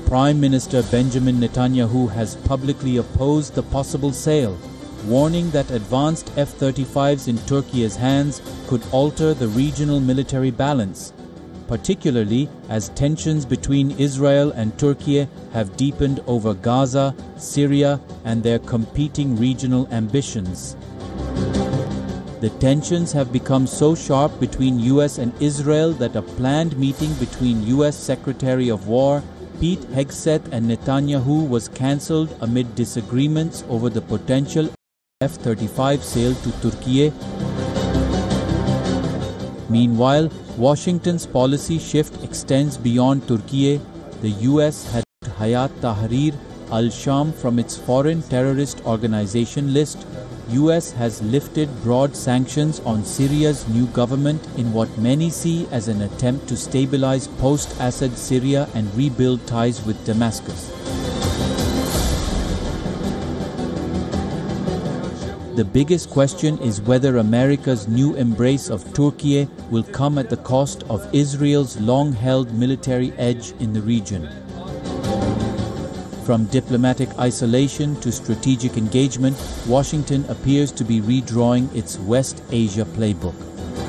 Prime Minister Benjamin Netanyahu has publicly opposed the possible sale, warning that advanced F-35s in Turkey's hands could alter the regional military balance, particularly as tensions between Israel and Turkey have deepened over Gaza, Syria, and their competing regional ambitions. The tensions have become so sharp between US and Israel that a planned meeting between US Secretary of War Pete Hegseth and Netanyahu was cancelled amid disagreements over the potential F-35 sale to Turkey. Meanwhile, Washington's policy shift extends beyond Turkey. The US had Hayat Tahrir al-Sham from its foreign terrorist organization list. US has lifted broad sanctions on Syria's new government in what many see as an attempt to stabilize post-Assad Syria and rebuild ties with Damascus. The biggest question is whether America's new embrace of Turkey will come at the cost of Israel's long-held military edge in the region. From diplomatic isolation to strategic engagement, Washington appears to be redrawing its West Asia playbook.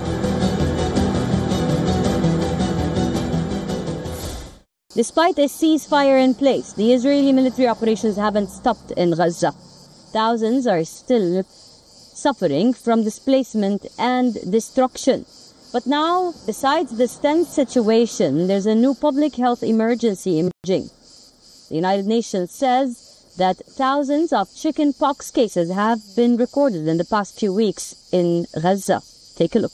Despite a ceasefire in place, the Israeli military operations haven't stopped in Gaza. Thousands are still suffering from displacement and destruction. But now, besides this tense situation, there's a new public health emergency emerging. The United Nations says that thousands of chickenpox cases have been recorded in the past few weeks in Gaza. Take a look.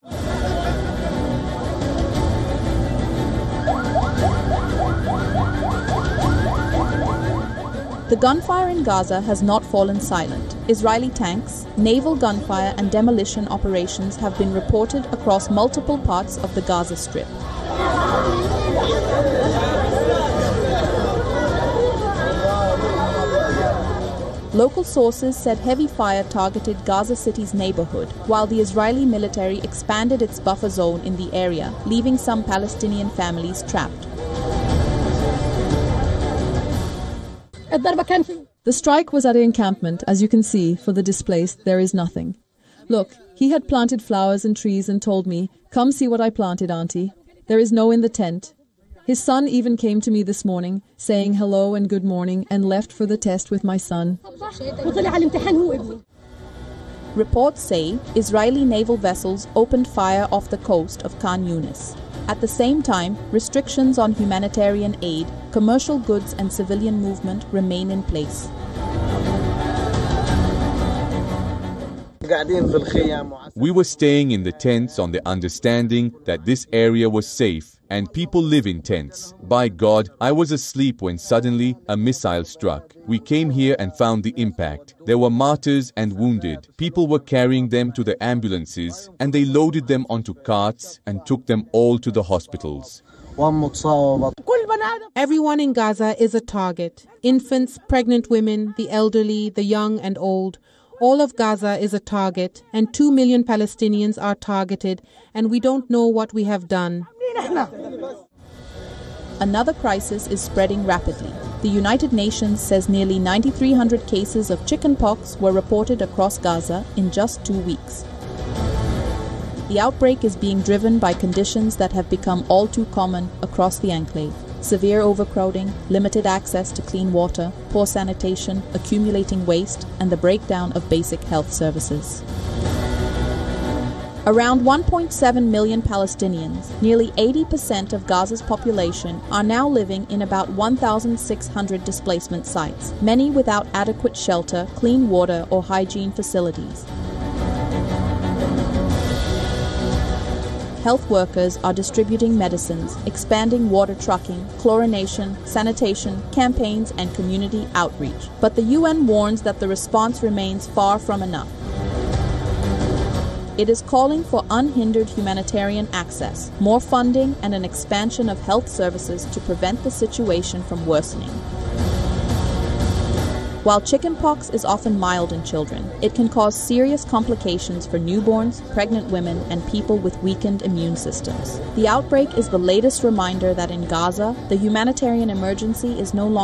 The gunfire in Gaza has not fallen silent. Israeli tanks, naval gunfire and demolition operations have been reported across multiple parts of the Gaza Strip. Local sources said heavy fire targeted Gaza City's neighborhood, while the Israeli military expanded its buffer zone in the area, leaving some Palestinian families trapped. The strike was at an encampment. As you can see, for the displaced, there is nothing. Look, he had planted flowers and trees and told me, "Come see what I planted, Auntie." There is no in the tent. His son even came to me this morning, saying hello and good morning, and left for the test with my son. Reports say Israeli naval vessels opened fire off the coast of Khan Yunis. At the same time, restrictions on humanitarian aid, commercial goods and civilian movement remain in place. We were staying in the tents on the understanding that this area was safe and people live in tents. By God, I was asleep when suddenly a missile struck. We came here and found the impact. There were martyrs and wounded. People were carrying them to the ambulances and they loaded them onto carts and took them all to the hospitals. Everyone in Gaza is a target. Infants, pregnant women, the elderly, the young and old. All of Gaza is a target, and 2 million Palestinians are targeted, and we don't know what we have done. Another crisis is spreading rapidly. The United Nations says nearly 9,300 cases of chickenpox were reported across Gaza in just 2 weeks. The outbreak is being driven by conditions that have become all too common across the enclave. Severe overcrowding, limited access to clean water, poor sanitation, accumulating waste, and the breakdown of basic health services. Around 1.7 million Palestinians, nearly 80% of Gaza's population, are now living in about 1,600 displacement sites, many without adequate shelter, clean water, or hygiene facilities. Health workers are distributing medicines, expanding water trucking, chlorination, sanitation, campaigns, and community outreach. But the UN warns that the response remains far from enough. It is calling for unhindered humanitarian access, more funding, and an expansion of health services to prevent the situation from worsening. While chickenpox is often mild in children, it can cause serious complications for newborns, pregnant women, and people with weakened immune systems. The outbreak is the latest reminder that in Gaza, the humanitarian emergency is no longer